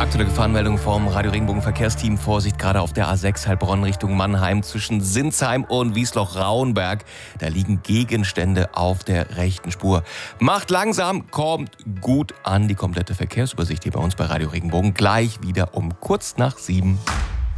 Aktuelle Gefahrenmeldung vom Radio Regenbogen Verkehrsteam. Vorsicht gerade auf der A6 Heilbronn Richtung Mannheim zwischen Sinsheim und Wiesloch-Rauenberg. Da liegen Gegenstände auf der rechten Spur. Macht langsam, kommt gut an. Die komplette Verkehrsübersicht hier bei uns bei Radio Regenbogen gleich wieder um kurz nach 7.